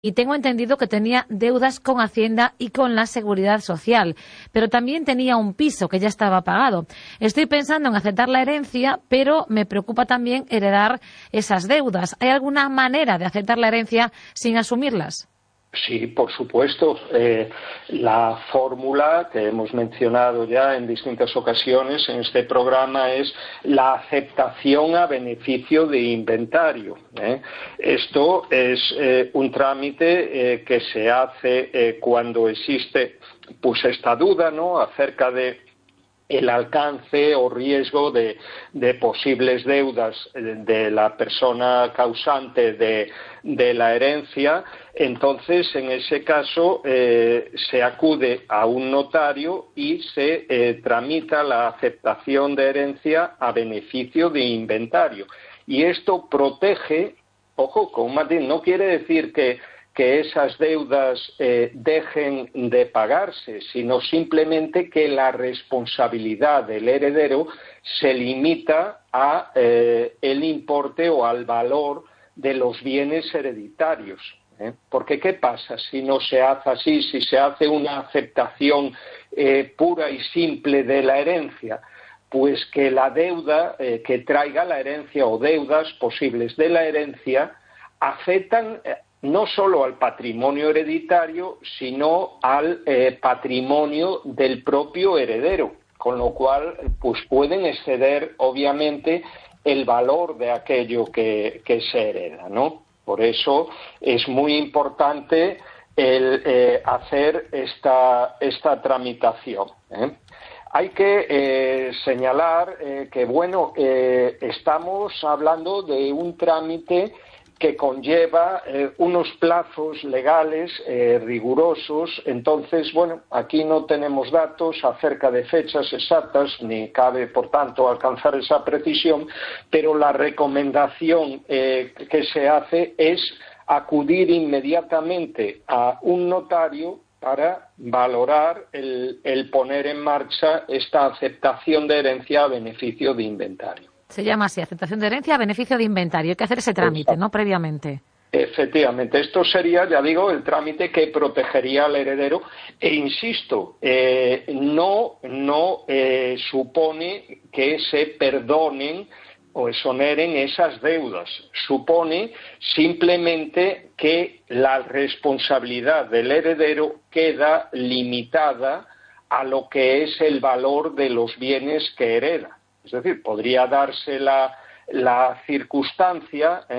y tengo entendido que tenía deudas con Hacienda y con la Seguridad Social, pero también tenía un piso que ya estaba pagado. Estoy pensando en aceptar la herencia, pero me preocupa también heredar esas deudas. ¿Hay alguna manera de aceptar la herencia sin asumirlas? Sí, por supuesto. La fórmula que hemos mencionado ya en distintas ocasiones en este programa es la aceptación a beneficio de inventario. Esto es un trámite que se hace cuando existe pues esta duda, ¿no?, acerca de el alcance o riesgo de posibles deudas de la persona causante de la herencia. Entonces, en ese caso, se acude a un notario y se tramita la aceptación de herencia a beneficio de inventario. Y esto protege, ojo, con un matiz, no quiere decir que esas deudas dejen de pagarse, sino simplemente que la responsabilidad del heredero se limita a el importe o al valor de los bienes hereditarios. Porque ¿qué pasa si no se hace así, si se hace una aceptación pura y simple de la herencia? Pues que la deuda que traiga la herencia o deudas posibles de la herencia afectan no solo al patrimonio hereditario, sino al patrimonio del propio heredero, con lo cual pues pueden exceder obviamente el valor de aquello que se hereda, ¿no? Por eso es muy importante el hacer esta tramitación. Hay que señalar que, bueno, estamos hablando de un trámite que conlleva unos plazos legales rigurosos. Entonces, bueno, aquí no tenemos datos acerca de fechas exactas, ni cabe, por tanto, alcanzar esa precisión, pero la recomendación que se hace es acudir inmediatamente a un notario para valorar el poner en marcha esta aceptación de herencia a beneficio de inventario. Se llama así, aceptación de herencia a beneficio de inventario. Hay que hacer ese trámite, ¿no?, previamente. Efectivamente, esto sería, ya digo, el trámite que protegería al heredero e insisto, no supone que se perdonen o exoneren esas deudas. Supone simplemente que la responsabilidad del heredero queda limitada a lo que es el valor de los bienes que hereda. Es decir, podría darse la circunstancia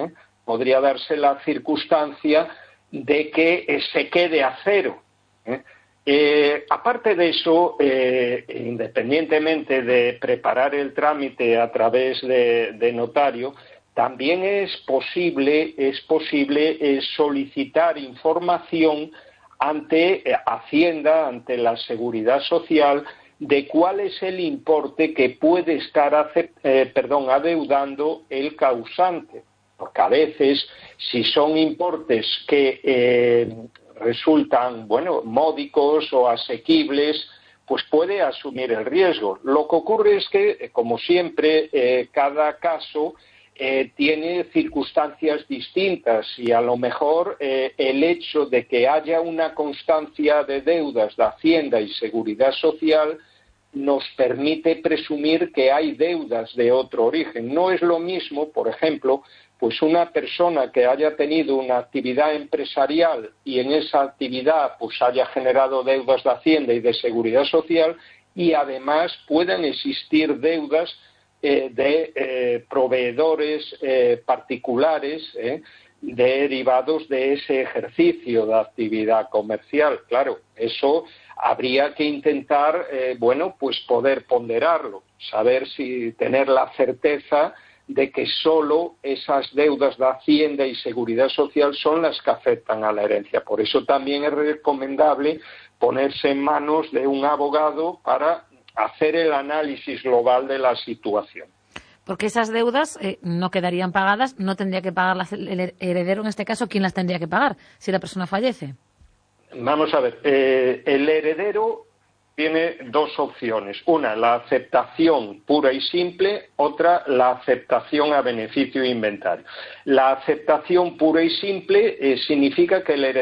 de que se quede a cero. Aparte de eso, independientemente de preparar el trámite a través de notario, también es posible solicitar información ante Hacienda, ante la Seguridad Social, de cuál es el importe que puede estar adeudando el causante. Porque a veces, si son importes que resultan, bueno, módicos o asequibles, pues puede asumir el riesgo. Lo que ocurre es que, como siempre, cada caso tiene circunstancias distintas y a lo mejor el hecho de que haya una constancia de deudas de Hacienda y Seguridad Social nos permite presumir que hay deudas de otro origen. No es lo mismo, por ejemplo, pues una persona que haya tenido una actividad empresarial y en esa actividad pues haya generado deudas de Hacienda y de Seguridad Social y además puedan existir deudas de proveedores particulares derivados de ese ejercicio de actividad comercial. Claro, eso habría que intentar, pues poder ponderarlo, saber si tener la certeza de que solo esas deudas de Hacienda y Seguridad Social son las que afectan a la herencia. Por eso también es recomendable ponerse en manos de un abogado para hacer el análisis global de la situación. Porque esas deudas no quedarían pagadas, no tendría que pagarlas el heredero, en este caso, ¿quién las tendría que pagar si la persona fallece? Vamos a ver, el heredero tiene dos opciones. Una, la aceptación pura y simple, otra, la aceptación a beneficio de inventario. La aceptación pura y simple significa que el heredero